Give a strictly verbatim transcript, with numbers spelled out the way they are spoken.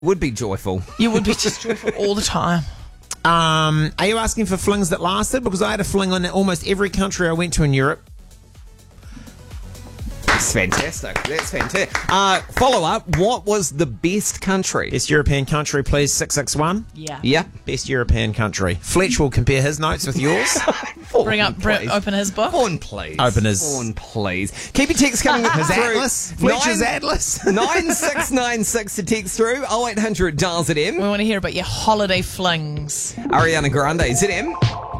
would be joyful. You would be just joyful all the time. Um, are you asking for flings that lasted? Because I had a fling on almost every country I went to in Europe. That's fantastic. That's fantastic. Uh, follow up, what was the best country? Best European country, please, six six one. Yeah. Yeah. Best European country. Fletch will compare his notes with yours. Bring up, bring, open his book. Fawn, please. Open his- Fawn, please. Keep your text coming His through. atlas. Fletch's Nine- atlas. nine six nine six to text through. oh eight hundred dial Z M. We want to hear about your holiday flings. Ariana Grande, Z M.